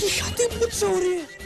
उसकी शादी मुझसे हो रही है।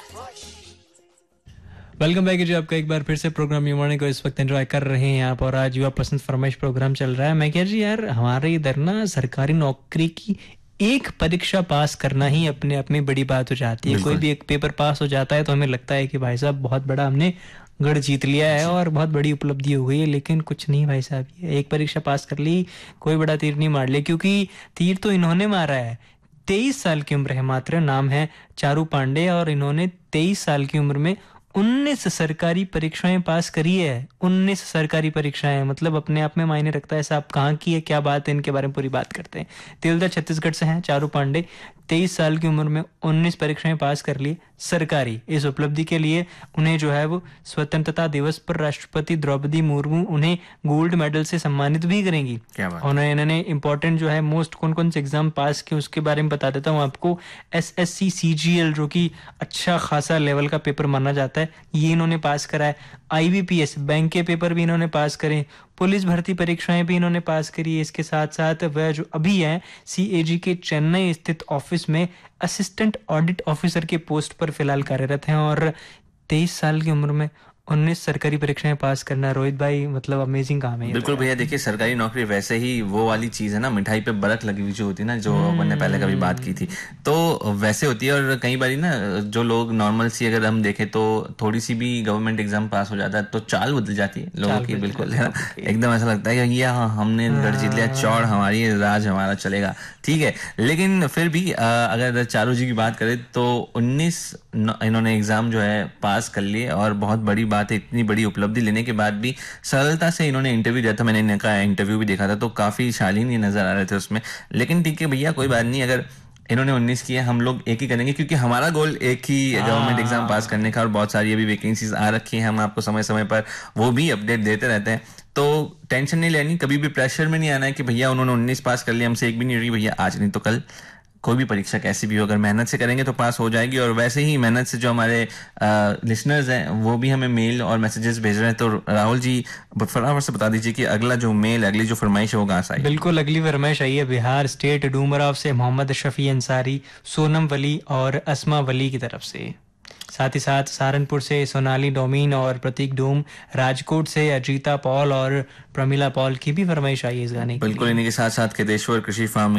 वेलकम बैक जी, आपका एक बार फिर से प्रोग्राम यू मॉर्निंग को इस वक्त एंजॉय कर रहे हैं आप। और आज युवा पसंद फरमाइश प्रोग्राम चल रहा है। मैं कह जी यार, हमारे इधर ना सरकारी नौकरी की एक परीक्षा पास करना ही अपने आप में बड़ी बात हो जाती है। कोई बिल्कुल। भी एक पेपर पास हो जाता है तो हमें लगता है कि भाई साहब बहुत बड़ा हमने गढ़ जीत लिया है जी। और बहुत बड़ी उपलब्धि हो गई है। लेकिन कुछ नहीं भाई साहब, ये एक परीक्षा पास कर ली, कोई बड़ा तीर नहीं मार लिया। क्योंकि तीर तो इन्होंने मारा है। 23 साल की उम्र है मात्र, नाम है चारू पांडे, और इन्होंने 23 साल की उम्र में 19 सरकारी परीक्षाएं पास करी है। 19 सरकारी परीक्षाएं, मतलब अपने आप में मायने रखता है। साहब कहाँ की है, क्या बात है, इनके बारे में पूरी बात करते हैं। तिलदा छत्तीसगढ़ से हैं चारू पांडे। 23 साल की उम्र में 19 परीक्षाएं पास कर ली सरकारी। इस उपलब्धि के लिए उन्हें जो है वो स्वतंत्रता दिवस पर राष्ट्रपति द्रौपदी मुर्मू उन्हें गोल्ड मेडल से सम्मानित भी करेंगी। क्या बात। और इन्होंने इंपॉर्टेंट जो है मोस्ट कौन कौन से एग्जाम पास किए उसके बारे में बता देता हूँ आपको। SSC CGL जो कि अच्छा खासा लेवल का पेपर माना जाता है, ये इन्होंने पास करा है। IBPS बैंक के पेपर भी इन्होंने पास करे। पुलिस भर्ती परीक्षाएं भी इन्होंने पास करी है। इसके साथ साथ वह जो अभी है CAG के चेन्नई स्थित ऑफिस में असिस्टेंट ऑडिट ऑफिसर के पोस्ट पर फिलहाल कार्यरत हैं। और 23 साल की उम्र में 19 सरकारी परीक्षाएं पास करना, रोहित भाई, मतलब अमेजिंग काम है ये बिल्कुल तो भैया, यार। देखिए सरकारी नौकरी वैसे ही वो वाली चीज है ना, मिठाई पे बरक लगी हुई जो होती है ना, जो अपन ने पहले कभी बात की थी, तो वैसे होती है। और कई बार ना जो लोग नॉर्मल सी अगर हम देखें तो थोड़ी सी भी गवर्नमेंट एग्जाम पास हो जाता है तो चाल बदल जाती है लोगों चाल की। बदल बिल्कुल जाती है है ना, लोगों की। एकदम ऐसा लगता है कि ये हाँ हमने गढ़ जीत लिया, चौड़ हमारी है, राज हमारा चलेगा, ठीक है। लेकिन फिर भी अगर चारू जी की बात करें तो 19 इन्होंने एग्जाम जो है पास कर लिए, और बहुत बड़ी बात है। इतनी बड़ी उपलब्धि लेने के बाद भी सरलता से इन्होंने इंटरव्यू दिया था। मैंने इनका इंटरव्यू भी देखा था तो काफी शालीन ये नजर आ रहे थे उसमें। लेकिन ठीक है भैया, कोई बात नहीं, अगर इन्होंने 19 किए, हम लोग एक ही करेंगे, क्योंकि हमारा गोल एक ही गवर्नमेंट एग्जाम पास करने का। और बहुत सारी अभी वैकेंसीज आ रखी हैं, हम आपको समय समय पर वो भी अपडेट देते रहते हैं। तो टेंशन नहीं लेनी, कभी भी प्रेशर में नहीं आना है कि भैया उन्होंने 19 पास कर लिया, हमसे एक भी नहीं रही। भैया आज नहीं तो कल कोई भी परीक्षा कैसी भी हो, अगर मेहनत से करेंगे तो पास हो जाएगी। और वैसे ही मेहनत से जो हमारे लिसनर्स हैं वो भी हमें मेल और मैसेजेस भेज रहे हैं। तो राहुल जी फटाफट से बता दीजिए कि अगला जो मेल, अगली जो फरमाइश है वो कहाँ से आई। बिल्कुल, अगली फरमाइश आई है बिहार स्टेट डूमराव से मोहम्मद शफी अंसारी, सोनम वली और अस्मा वली की तरफ से। साथ ही साथ सहारनपुर से सोनाली डोमिन और प्रतीक डोम, राजकोट से अजीता पॉल और प्रमिला पॉल की भी फरमाइश आई है इस गाने के बिल्कुल, लिए। इन्हीं के साथ साथ केदेश्वर कृषि फार्म